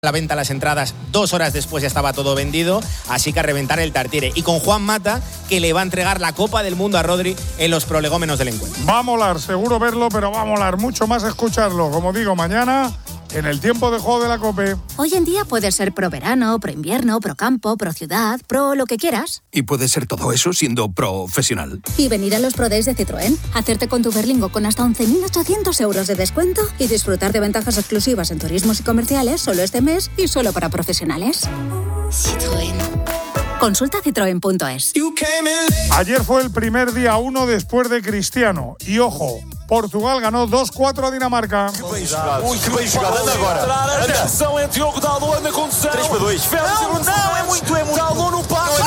la venta las entradas 2 horas después ya estaba todo vendido, así que a reventar el Tartiere. Y con Juan Mata, que le va a entregar la Copa del Mundo a Rodri en los prolegómenos del encuentro. Va a molar, seguro verlo, pero va a molar mucho más escucharlo. Como digo, mañana en el tiempo de juego de la COPE. Hoy en día puedes ser pro verano, pro invierno, pro campo, pro ciudad, pro lo que quieras. Y puedes ser todo eso siendo profesional. Y venir a los Pro Days de Citroën, hacerte con tu Berlingo con hasta 11.800 euros de descuento y disfrutar de ventajas exclusivas en turismos y comerciales solo este mes y solo para profesionales. Citroën. Consulta citroen.es. Ayer fue el primer día 1 después de Cristiano. Y ojo, Portugal ganó 2-4 a Dinamarca. Que bem jogado, anda agora. Atenção, é Diogo Dalot, anda com 3-2. Não, é muito. Dalot no passe.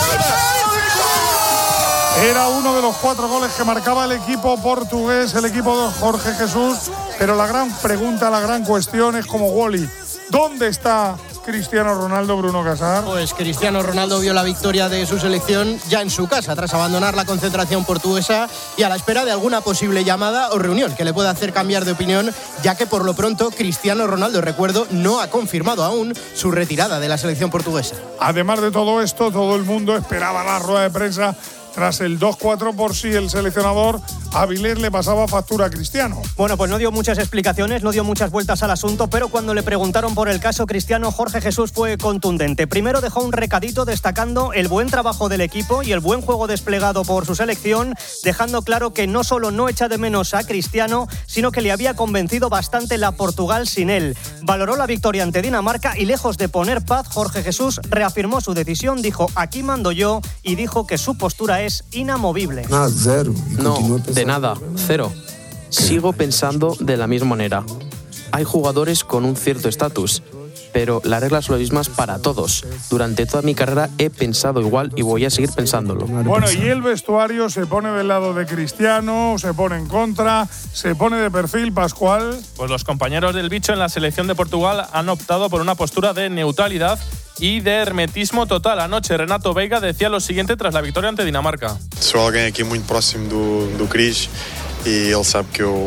Era uno de los 4 goles que marcaba el equipo portugués, el equipo de Jorge Jesús. Pero la gran pregunta, la gran cuestión es como Wally, ¿dónde está Cristiano Ronaldo, Bruno Casar? Pues Cristiano Ronaldo vio la victoria de su selección ya en su casa, tras abandonar la concentración portuguesa y a la espera de alguna posible llamada o reunión que le pueda hacer cambiar de opinión, ya que por lo pronto Cristiano Ronaldo, recuerdo, no ha confirmado aún su retirada de la selección portuguesa. Además de todo esto, todo el mundo esperaba la rueda de prensa. Tras el 2-4 por sí, el seleccionador Avilés le pasaba factura a Cristiano. Bueno, pues no dio muchas explicaciones, no dio muchas vueltas al asunto, pero cuando le preguntaron por el caso Cristiano, Jorge Jesús fue contundente. Primero dejó un recadito destacando el buen trabajo del equipo y el buen juego desplegado por su selección, dejando claro que no solo no echa de menos a Cristiano, sino que le había convencido bastante la Portugal sin él. Valoró la victoria ante Dinamarca y lejos de poner paz, Jorge Jesús reafirmó su decisión, dijo aquí mando yo y dijo que su postura es inamovible. Cero. No, de nada, cero. Sigo pensando de la misma manera. Hay jugadores con un cierto estatus, pero las reglas son las mismas para todos. Durante toda mi carrera he pensado igual y voy a seguir pensándolo. Bueno, y el vestuario se pone del lado de Cristiano, se pone en contra, se pone de perfil, Pascual. Pues los compañeros del bicho en la selección de Portugal han optado por una postura de neutralidad y de hermetismo total. Anoche Renato Veiga decía lo siguiente tras la victoria ante Dinamarca. Soy alguien aquí muy próximo do Cris y él sabe que yo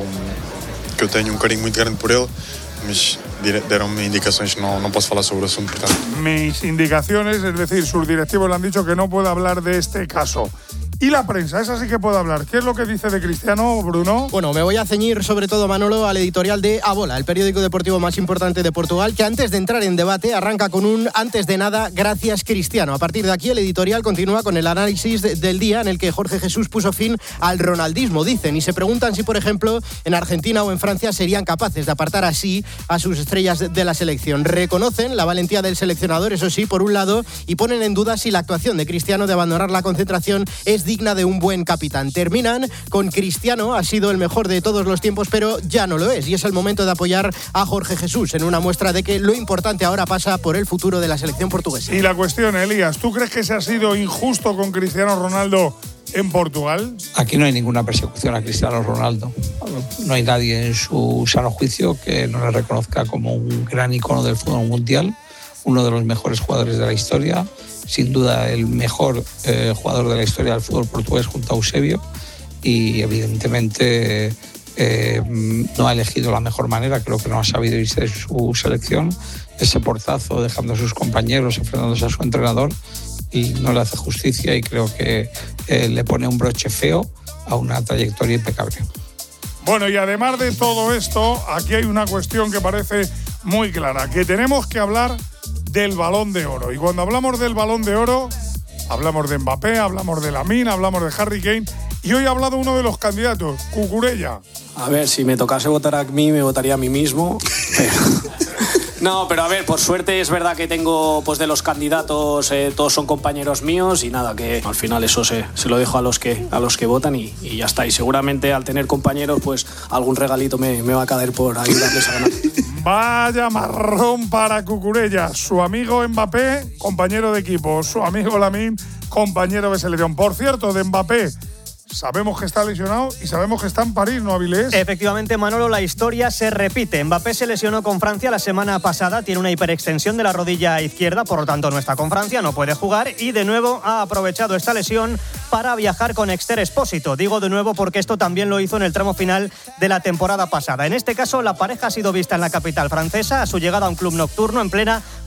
tengo un cariño muy grande por él, mas deram-me indicaciones que no puedo hablar sobre el asunto. Mis indicaciones, es decir, sus directivos le han dicho que no puede hablar de este caso. Y la prensa, esa sí que puede hablar. ¿Qué es lo que dice de Cristiano, Bruno? Bueno, me voy a ceñir sobre todo, Manolo, al editorial de A Bola, el periódico deportivo más importante de Portugal, que antes de entrar en debate arranca con un antes de nada, gracias Cristiano. A partir de aquí el editorial continúa con el análisis del día en el que Jorge Jesús puso fin al ronaldismo, dicen, y se preguntan si, por ejemplo, en Argentina o en Francia serían capaces de apartar así a sus estrellas de la selección. Reconocen la valentía del seleccionador, eso sí, por un lado, y ponen en duda si la actuación de Cristiano de abandonar la concentración es digna de un buen capitán. Terminan con Cristiano, ha sido el mejor de todos los tiempos, pero ya no lo es, y es el momento de apoyar a Jorge Jesús en una muestra de que lo importante ahora pasa por el futuro de la selección portuguesa. Y la cuestión, Elías, ¿tú crees que se ha sido injusto con Cristiano Ronaldo en Portugal? Aquí no hay ninguna persecución a Cristiano Ronaldo. No hay nadie en su sano juicio que no le reconozca como un gran icono del fútbol mundial, uno de los mejores jugadores de la historia, sin duda el mejor jugador de la historia del fútbol portugués junto a Eusebio, y evidentemente no ha elegido la mejor manera, creo que no ha sabido irse de su selección, ese portazo dejando a sus compañeros, enfrentándose a su entrenador, y no le hace justicia, y creo que le pone un broche feo a una trayectoria impecable. Bueno, y además de todo esto, aquí hay una cuestión que parece muy clara, que tenemos que hablar del Balón de Oro. Y cuando hablamos del Balón de Oro, hablamos de Mbappé, hablamos de Lamine, hablamos de Harry Kane, y hoy ha hablado uno de los candidatos, Cucurella. A ver, si me tocase votar a mí, me votaría a mí mismo. No, pero a ver, por suerte es verdad que tengo, pues de los candidatos, todos son compañeros míos, y nada, que al final eso se lo dejo a los que votan y ya está. Y seguramente al tener compañeros, pues algún regalito me va a caer por ayudarles a ganar. Vaya marrón para Cucurella. Su amigo Mbappé, compañero de equipo. Su amigo Lamine, compañero de selección. Por cierto, de Mbappé, sabemos que está lesionado y sabemos que está en París, ¿no, Avilés? Efectivamente, Manolo, la historia se repite. Mbappé se lesionó con Francia la semana pasada, tiene una hiperextensión de la rodilla izquierda, por lo tanto no está con Francia, no puede jugar y de nuevo ha aprovechado esta lesión para viajar con Esther Expósito. Digo de nuevo porque esto también lo hizo en el tramo final de la temporada pasada. En este caso, la pareja ha sido vista en la capital francesa a su llegada a un club nocturno en plena